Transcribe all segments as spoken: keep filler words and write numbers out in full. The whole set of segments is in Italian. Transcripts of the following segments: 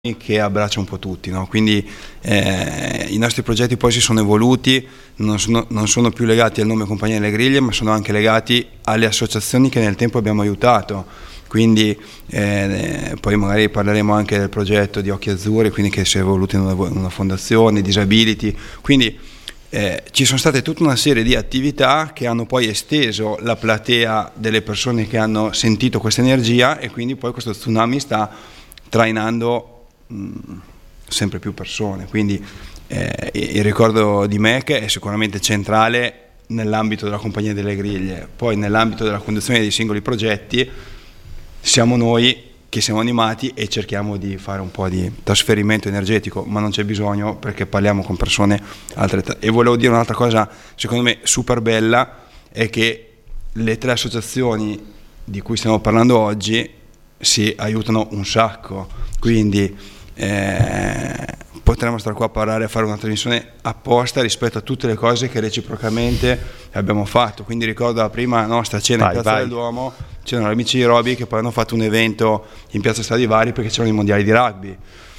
che abbraccia un po' tutti, no? Quindi eh, i nostri progetti poi si sono evoluti, non sono, non sono più legati al nome Compagnia delle Griglie, ma sono anche legati alle associazioni che nel tempo abbiamo aiutato. Quindi eh, poi magari parleremo anche del progetto di Occhi Azzurri, quindi che si è evoluto in una, una fondazione, Disability, quindi eh, ci sono state tutta una serie di attività che hanno poi esteso la platea delle persone che hanno sentito questa energia, e quindi poi questo tsunami sta trainando sempre più persone. Quindi eh, il ricordo di M E C è sicuramente centrale nell'ambito della Compagnia delle Griglie. Poi nell'ambito della conduzione dei singoli progetti siamo noi che siamo animati e cerchiamo di fare un po' di trasferimento energetico, ma non c'è bisogno perché parliamo con persone altrettanto. E volevo dire un'altra cosa secondo me super bella, è che le tre associazioni di cui stiamo parlando oggi si aiutano un sacco, quindi Eh, potremmo stare qua a parlare, a fare una trasmissione apposta rispetto a tutte le cose che reciprocamente abbiamo fatto. Quindi ricordo la prima nostra cena vai, in Piazza vai. del Duomo, c'erano gli amici di Roby che poi hanno fatto un evento in Piazza Stradivari perché c'erano i mondiali di rugby.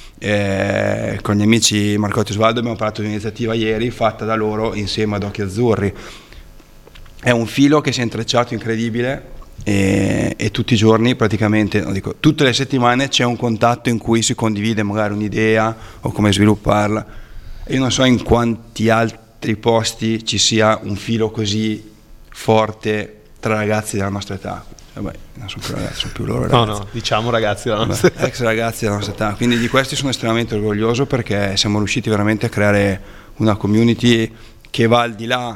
Eh, con gli amici Marcotti e Osvaldo abbiamo parlato di un'iniziativa ieri fatta da loro insieme ad Occhi Azzurri. È un filo che si è intrecciato incredibile. E, e tutti i giorni praticamente, no, dico, tutte le settimane c'è un contatto in cui si condivide magari un'idea o come svilupparla. E io non so in quanti altri posti ci sia un filo così forte tra ragazzi della nostra età. Vabbè, non sono più ragazzi, sono più loro ragazzi. No, no, diciamo ragazzi della nostra età. Ex ragazzi della nostra età. Quindi di questi sono estremamente orgoglioso perché siamo riusciti veramente a creare una community che va al di là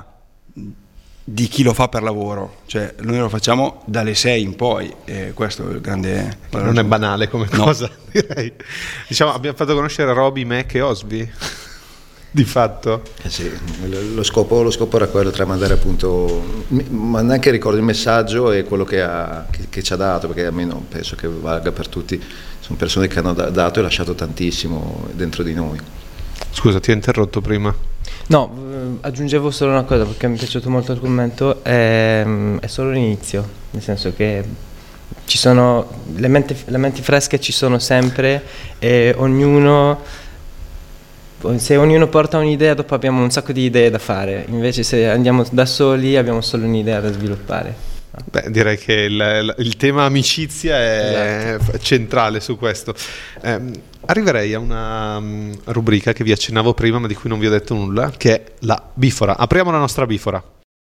di chi lo fa per lavoro, cioè noi lo facciamo dalle sei in poi, e questo è il grande. Non è banale come no. cosa, direi. Diciamo, abbiamo fatto conoscere Roby, M E C e Osby, di fatto. Eh sì, lo scopo, lo scopo era quello, tramandare appunto, ma neanche ricordo il messaggio e quello che, ha, che, che ci ha dato, perché almeno penso che valga per tutti, sono persone che hanno dato e lasciato tantissimo dentro di noi. Scusa, ti ho interrotto prima. No, aggiungevo solo una cosa perché mi è piaciuto molto il commento, è, è solo l'inizio, nel senso che ci sono le menti, le menti fresche ci sono sempre e ognuno, se ognuno porta un'idea dopo abbiamo un sacco di idee da fare, invece se andiamo da soli abbiamo solo un'idea da sviluppare. Beh, direi che il, il tema amicizia è esatto. centrale su questo. Eh, arriverei a una um, rubrica che vi accennavo prima ma di cui non vi ho detto nulla, che è la bifora. Apriamo la nostra bifora.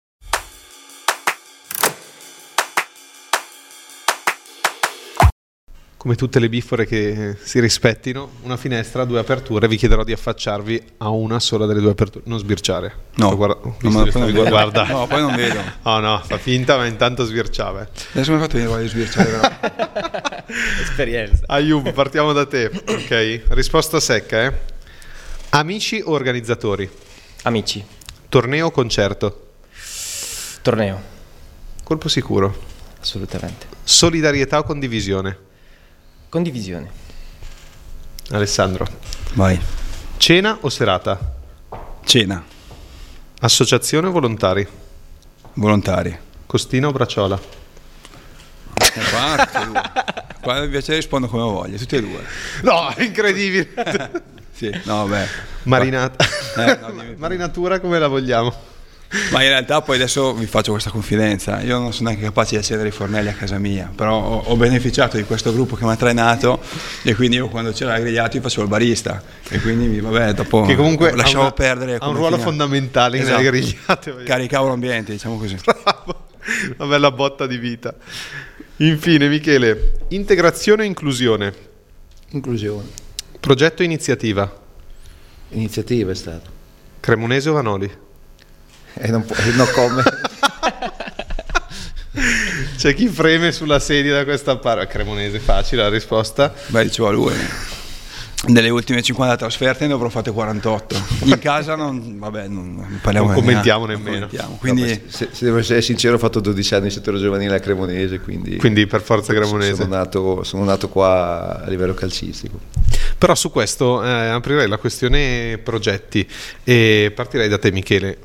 Come tutte le bifore che si rispettino, una finestra, due aperture. Vi chiederò di affacciarvi a una sola delle due aperture. Non sbirciare. No, guarda, no, ma poi non guarda. no, poi non vedo. Oh no, fa finta, ma intanto sbirciava. Adesso mi hai fatto venire voglia di sbirciare. Però. Esperienza. Ayub, partiamo da te. Ok, risposta secca, eh. Amici o organizzatori? Amici. Torneo o concerto? Torneo. Colpo sicuro? Assolutamente. Solidarietà o condivisione? Condivisione. Alessandro. Vai. Cena o serata? Cena. Associazione o volontari? Volontari. Costina o bracciola? Eh, qua, qua mi piace rispondo come voglio, tutte e due. No, è incredibile. Sì, no, vabbè. Marinata. Eh, no, dimmi. Marinatura come la vogliamo? Ma in realtà poi adesso vi faccio questa confidenza, io non sono neanche capace di accendere i fornelli a casa mia, però ho, ho beneficiato di questo gruppo che mi ha trainato e quindi io quando c'era grigliato io facevo il barista e quindi vabbè dopo che comunque lasciavo una, perdere. Ha un ruolo finale fondamentale esatto. nelle grigliate. Caricavo l'ambiente, diciamo così. Bravo, una bella botta di vita. Infine Michele, integrazione o inclusione? Inclusione. Progetto o iniziativa? Iniziativa è stato. Cremonese o Vanoli? E non può, no come. C'è chi freme sulla sedia da questa parte. Cremonese, facile la risposta. Beh, diceva lui. Delle ultime cinquanta trasferte ne avrò fatte quarantotto. In casa non, vabbè, non, non parliamo non commentiamo neanche, nemmeno. Non commentiamo. Quindi, no, se, se devo essere sincero, ho fatto dodici anni in settore giovanile a Cremonese, quindi, quindi per forza Cremonese. Sono nato, sono nato qua a livello calcistico. Però su questo eh, aprirei la questione progetti e partirei da te Michele.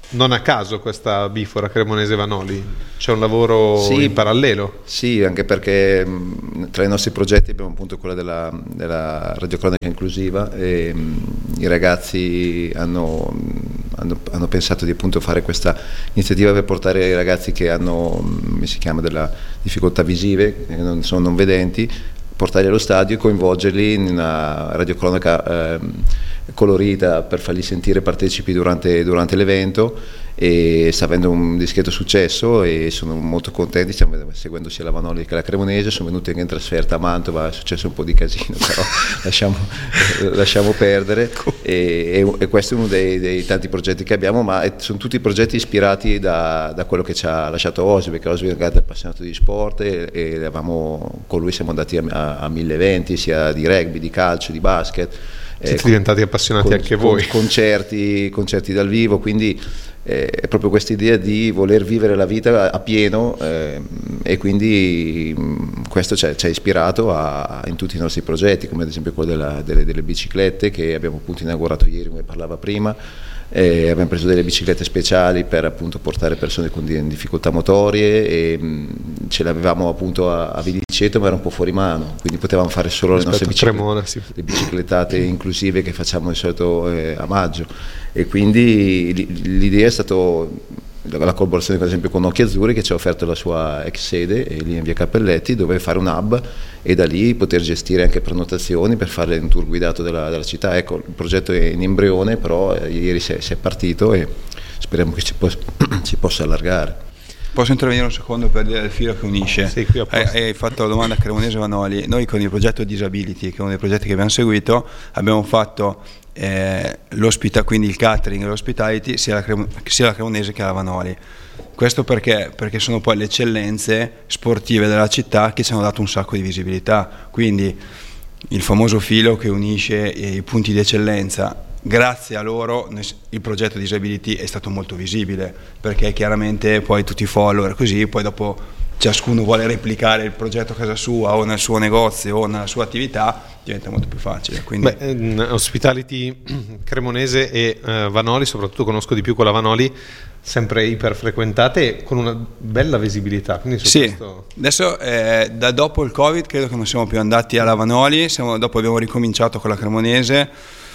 non a caso questa bifora Cremonese-Vanoli, c'è un lavoro sì, in parallelo. Sì, anche perché mh, tra i nostri progetti abbiamo appunto quella della, della radiocronaca inclusiva e mh, i ragazzi hanno, hanno, hanno pensato di appunto fare questa iniziativa per portare i ragazzi che hanno, come si chiama, della difficoltà visive, che non sono non vedenti, portarli allo stadio e coinvolgerli in una radiocronaca eh, colorita per farli sentire partecipi durante, durante l'evento, e sta avendo un discreto successo e sono molto contenti, stiamo seguendo sia la Vanoli che la Cremonese, sono venuti anche in trasferta a Mantova, è successo un po' di casino però lasciamo, lasciamo perdere e, e, e questo è uno dei, dei tanti progetti che abbiamo, ma sono tutti progetti ispirati da, da quello che ci ha lasciato Osby, perché Osby è un grande appassionato di sport e, e avevamo, con lui siamo andati a, a, a mille eventi sia di rugby, di calcio, di basket. Siete eh, diventati appassionati con, anche con, voi. Concerti, concerti dal vivo, quindi eh, è proprio questa idea di voler vivere la vita a pieno eh, e quindi mh, questo ci ha ispirato a, in tutti i nostri progetti, come ad esempio quello della, delle, delle biciclette che abbiamo appunto inaugurato ieri, come parlava prima. Eh, abbiamo preso delle biciclette speciali per appunto portare persone con difficoltà motorie e mh, ce le avevamo appunto a, a Viliceto, ma era un po' fuori mano, quindi potevamo fare solo le nostre biciclette, Cremona, sì. Le biciclettate inclusive che facciamo di solito eh, a maggio, e quindi l'idea è stato la collaborazione per esempio con Occhi Azzurri, che ci ha offerto la sua ex sede lì in via Cappelletti, dove fare un hub e da lì poter gestire anche prenotazioni per fare un tour guidato della, della città. Ecco, il progetto è in embrione, però eh, ieri si è, si è partito e speriamo che ci, po- ci possa allargare. Posso intervenire un secondo per dire il filo che unisce? Sì, qui hai, hai fatto la domanda a Cremonese-Vanoli. Noi con il progetto Disability, che è uno dei progetti che abbiamo seguito, abbiamo fatto eh, l'ospita, quindi il catering e l'hospitality sia la, Crem- sia la Cremonese che la Vanoli. Questo perché? Perché sono poi le eccellenze sportive della città che ci hanno dato un sacco di visibilità, quindi il famoso filo che unisce i punti di eccellenza. Grazie a loro il progetto Disability è stato molto visibile, perché chiaramente poi tutti i follower così, poi dopo ciascuno vuole replicare il progetto a casa sua o nel suo negozio o nella sua attività, diventa molto più facile. Quindi... Beh, Hospitality Cremonese e uh, Vanoli, soprattutto conosco di più quella Vanoli, sempre iper frequentate con una bella visibilità. Quindi su sì, questo... adesso eh, da dopo il Covid credo che non siamo più andati alla Vanoli, siamo, dopo abbiamo ricominciato con la Cremonese.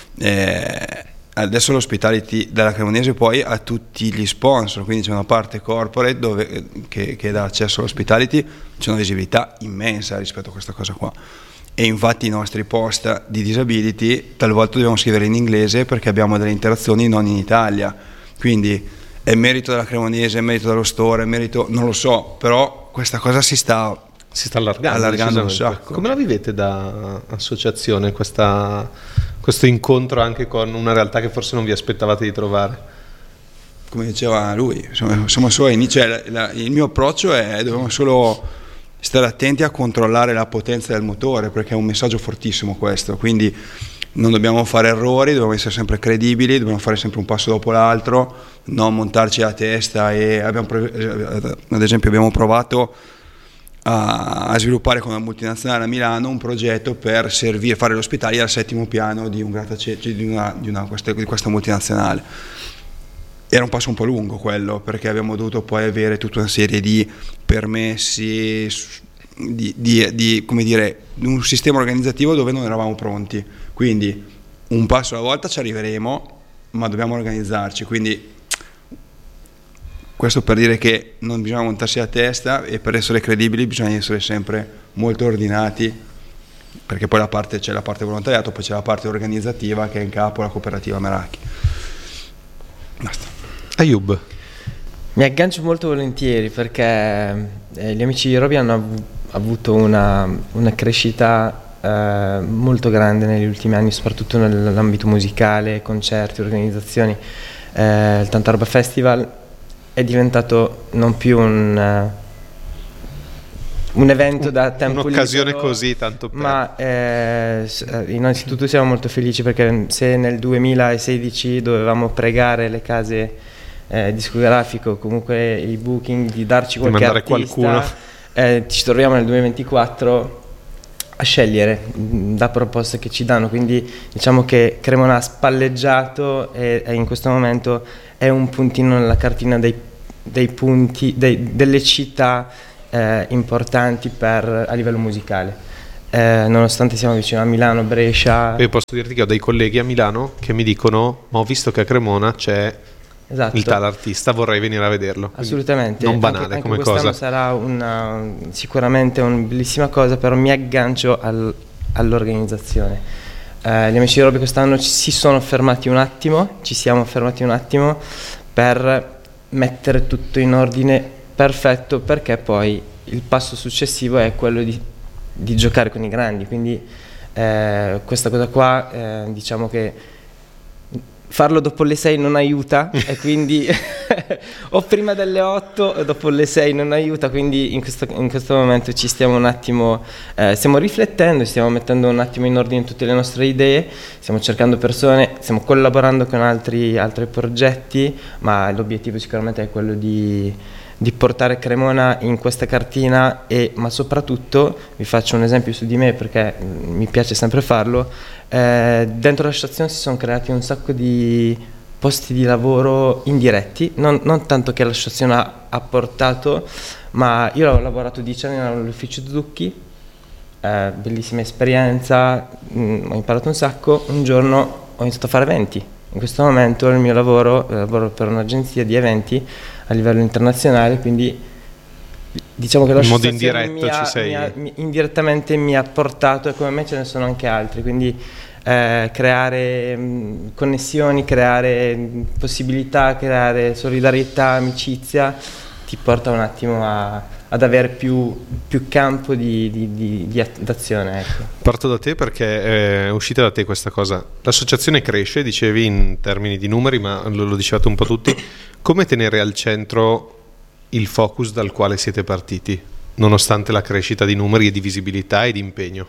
Eh, adesso l'hospitality della Cremonese poi ha tutti gli sponsor, quindi c'è una parte corporate dove, che, che dà accesso all'hospitality, c'è una visibilità immensa rispetto a questa cosa qua, e infatti i nostri post di disability talvolta dobbiamo scrivere in inglese perché abbiamo delle interazioni non in Italia, quindi è merito della Cremonese, è merito dello store, è merito, non lo so, però questa cosa si sta si sta allargando, allargando un sacco. Come la vivete da associazione questa, questo incontro anche con una realtà che forse non vi aspettavate di trovare? Come diceva lui, siamo, siamo solo all'inizio, cioè, la, la, il mio approccio è dobbiamo solo stare attenti a controllare la potenza del motore, perché è un messaggio fortissimo questo, quindi non dobbiamo fare errori, dobbiamo essere sempre credibili, dobbiamo fare sempre un passo dopo l'altro, non montarci la testa. E abbiamo, ad esempio abbiamo provato a, a sviluppare con una multinazionale a Milano un progetto per servire, fare l'ospitale al settimo piano di, un grattacielo, di, una, di, una, questa, di questa multinazionale. Era un passo un po' lungo quello, perché abbiamo dovuto poi avere tutta una serie di permessi, di, di, di come dire, un sistema organizzativo dove non eravamo pronti. Quindi un passo alla volta ci arriveremo, ma dobbiamo organizzarci. Quindi questo per dire che non bisogna montarsi la testa, e per essere credibili bisogna essere sempre molto ordinati, perché poi la parte, c'è la parte volontariato, poi c'è la parte organizzativa che è in capo alla cooperativa Meraki. Basta. Ayub. Mi aggancio molto volentieri perché eh, gli amici di Roby hanno av- avuto una, una crescita eh, molto grande negli ultimi anni, soprattutto nell'ambito musicale, concerti, organizzazioni. Eh, il Tantarba Festival è diventato non più un, uh, un evento da tempo libero, un'occasione così tanto per... ma eh, innanzitutto siamo molto felici perché se nel duemilasedici dovevamo pregare le case eh, discografiche, comunque i booking, di darci qualche di mandare artista, qualcuno, eh, ci troviamo nel duemilaventiquattro a scegliere da proposte che ci danno, quindi diciamo che Cremona ha spalleggiato e, e in questo momento è un puntino nella cartina dei, dei punti, dei, delle città eh, importanti per, a livello musicale, eh, nonostante siamo vicino a Milano, Brescia. Io posso dirti che ho dei colleghi a Milano che mi dicono: ma ho visto che a Cremona c'è esatto. il tal artista, vorrei venire a vederlo. Assolutamente. Non banale anche, anche come quest'anno cosa. Sarà una, sicuramente una bellissima cosa, però mi aggancio al, all'organizzazione. Eh, gli Amici di Roby quest'anno ci, si sono fermati un attimo, ci siamo fermati un attimo per mettere tutto in ordine perfetto, perché poi il passo successivo è quello di, di giocare con i grandi, quindi eh, questa cosa qua eh, diciamo che farlo dopo le sei non aiuta e quindi o prima delle otto o dopo le sei non aiuta, quindi in questo, in questo momento ci stiamo un attimo eh, stiamo riflettendo, stiamo mettendo un attimo in ordine tutte le nostre idee, stiamo cercando persone, stiamo collaborando con altri, altri progetti, ma l'obiettivo sicuramente è quello di di portare Cremona in questa cartina, e ma soprattutto vi faccio un esempio su di me perché mi piace sempre farlo. Eh, dentro l'associazione si sono creati un sacco di posti di lavoro indiretti, non, non tanto che l'associazione ha, ha portato, ma io ho lavorato dieci anni all'ufficio Zucchi, eh, bellissima esperienza, mh, ho imparato un sacco. Un giorno ho iniziato a fare eventi. In questo momento il mio lavoro, eh, lavoro per un'agenzia di eventi a livello internazionale, quindi diciamo che in modo l'associazione indiretto mi ha, ci sei mi ha, mi, indirettamente mi ha portato, e come me ce ne sono anche altri, quindi eh, creare mh, connessioni, creare mh, possibilità, creare solidarietà, amicizia, ti porta un attimo a, ad avere più, più campo di, di, di, di d'azione. Ecco. Parto da te perché è uscita da te questa cosa. L'associazione cresce, dicevi in termini di numeri, ma lo, lo dicevate un po' tutti. Come tenere al centro il focus dal quale siete partiti, nonostante la crescita di numeri e di visibilità e di impegno?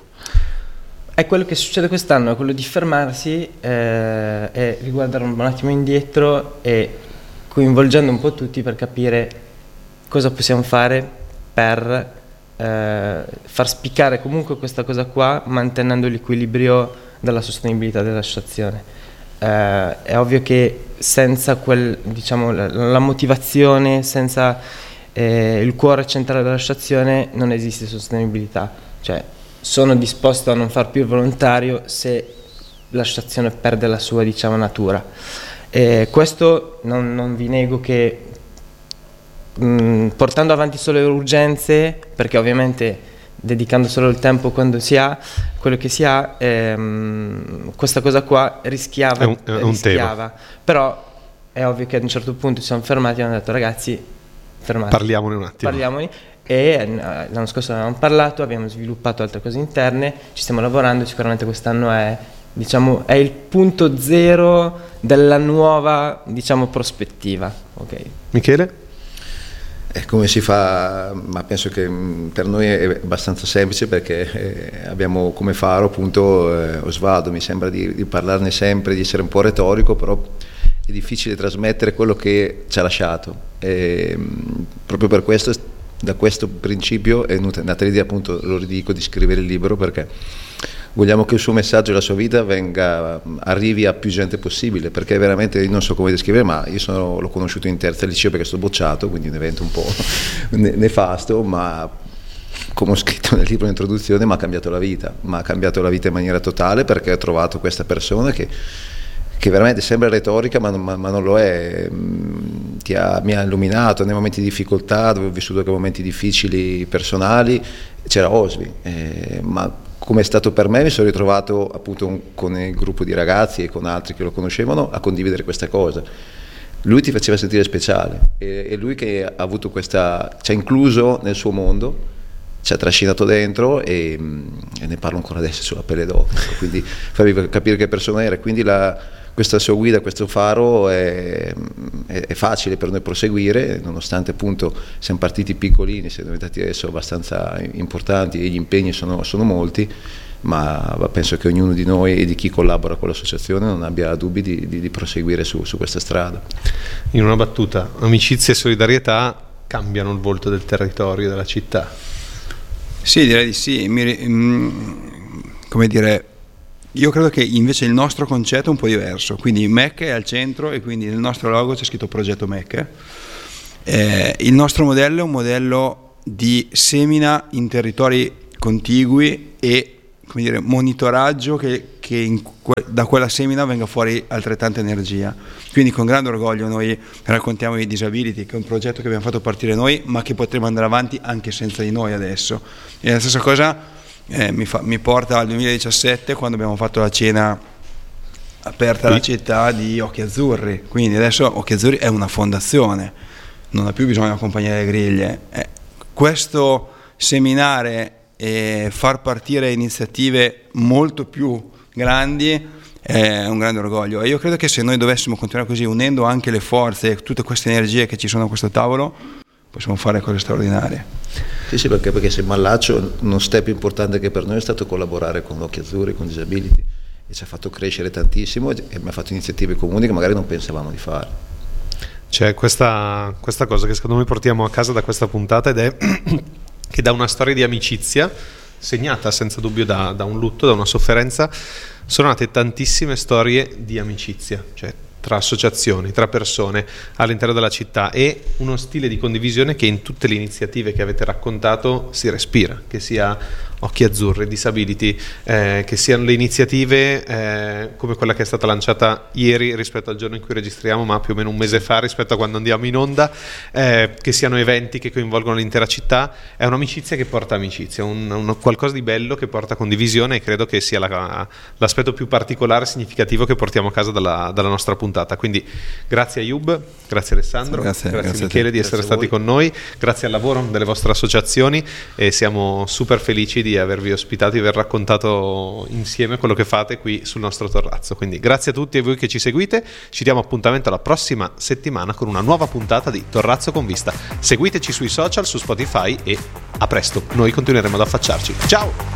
È quello che succede quest'anno, è quello di fermarsi eh, e riguardare un attimo indietro, e coinvolgendo un po' tutti per capire cosa possiamo fare per eh, far spiccare comunque questa cosa qua, mantenendo l'equilibrio della sostenibilità dell'associazione. Eh, è ovvio che senza quel, diciamo, la, la motivazione, senza eh, il cuore centrale dell'associazione non esiste sostenibilità. Cioè, sono disposto a non far più il volontario se l'associazione perde la sua, diciamo, natura. E questo non, non vi nego che mh, portando avanti solo le urgenze, perché ovviamente dedicando solo il tempo quando si ha quello che si ha, ehm, questa cosa qua rischiava, è un, è un rischiava. Però è ovvio che ad un certo punto ci siamo fermati e hanno detto: ragazzi, fermati, parliamone un attimo, parliamone. E l'anno scorso avevamo parlato, abbiamo sviluppato altre cose interne, ci stiamo lavorando, sicuramente quest'anno è, diciamo, è il punto zero della nuova, diciamo, prospettiva. Okay. Michele? Eh, come si fa? Ma penso che per noi è abbastanza semplice, perché eh, abbiamo come faro appunto eh, Osvaldo. Mi sembra di, di parlarne sempre, di essere un po' retorico, però è difficile trasmettere quello che ci ha lasciato. E, proprio per questo, da questo principio è nata l'idea, appunto, lo ridico, di scrivere il libro, perché vogliamo che il suo messaggio e la sua vita venga, arrivi a più gente possibile, perché veramente io non so come descrivere, ma io sono, l'ho conosciuto in terza liceo perché sto bocciato, quindi un evento un po' nefasto, ma come ho scritto nel libro in introduzione, mi ha cambiato la vita, mi ha cambiato la vita in maniera totale, perché ho trovato questa persona che che veramente sembra retorica, ma, ma, ma non lo è. Ti ha, mi ha illuminato nei momenti di difficoltà, dove ho vissuto anche momenti difficili personali. C'era Osvi, eh, ma come è stato per me, mi sono ritrovato appunto un, con il gruppo di ragazzi e con altri che lo conoscevano a condividere questa cosa. Lui ti faceva sentire speciale, e, e lui che ha avuto questa, ci ha incluso nel suo mondo, ci ha trascinato dentro, e, e ne parlo ancora adesso sulla pelle d'oca, quindi farvi capire che persona era. Quindi la, questa sua guida, questo faro è, è, è facile per noi proseguire, nonostante appunto siamo partiti piccolini, siamo diventati adesso abbastanza importanti e gli impegni sono, sono molti, ma penso che ognuno di noi e di chi collabora con l'associazione non abbia dubbi di, di, di proseguire su, su questa strada. In una battuta, amicizia e solidarietà cambiano il volto del territorio, della città. Sì, direi di sì. Mi, mm, come dire, io credo che invece il nostro concetto è un po' diverso, quindi Mac è al centro e quindi nel nostro logo c'è scritto progetto Mac. Eh, il nostro modello è un modello di semina in territori contigui e, come dire, monitoraggio che, che in que- da quella semina venga fuori altrettanta energia. Quindi con grande orgoglio noi raccontiamo i Disability, che è un progetto che abbiamo fatto partire noi ma che potremo andare avanti anche senza di noi adesso. E la stessa cosa eh, mi, fa, mi porta al duemiladiciassette, quando abbiamo fatto la cena aperta alla città di Occhi Azzurri. Quindi adesso Occhi Azzurri è una fondazione, non ha più bisogno di una compagnia delle griglie. Eh, questo seminare e far partire iniziative molto più grandi è un grande orgoglio, e io credo che se noi dovessimo continuare così, unendo anche le forze e tutte queste energie che ci sono a questo tavolo, possiamo fare cose straordinarie. Sì, sì, perché, perché se Mallaccio, uno step importante che per noi è stato collaborare con Occhi Azzurri, con Disability, e ci ha fatto crescere tantissimo e mi ha fatto iniziative comuni che magari non pensavamo di fare. C'è questa, questa cosa che secondo me portiamo a casa da questa puntata, ed è che da una storia di amicizia segnata senza dubbio da, da un lutto, da una sofferenza, sono nate tantissime storie di amicizia, cioè tra associazioni, tra persone all'interno della città, e uno stile di condivisione che in tutte le iniziative che avete raccontato si respira, che sia Occhi Azzurri, Disability, eh, che siano le iniziative eh, come quella che è stata lanciata ieri rispetto al giorno in cui registriamo, ma più o meno un mese fa rispetto a quando andiamo in onda, eh, che siano eventi che coinvolgono l'intera città. È un'amicizia che porta amicizia, un, un qualcosa di bello che porta condivisione, e credo che sia la, l'aspetto più particolare e significativo che portiamo a casa dalla, dalla nostra puntata. Quindi grazie a Yub, grazie Alessandro, grazie, grazie, grazie Michele di essere stati con noi, grazie al lavoro delle vostre associazioni, e siamo super felici di avervi ospitato e aver raccontato insieme quello che fate qui sul nostro terrazzo. Quindi grazie a tutti e voi che ci seguite, ci diamo appuntamento alla prossima settimana con una nuova puntata di Torrazzo con Vista. Seguiteci sui social, su Spotify, e a presto, noi continueremo ad affacciarci. Ciao!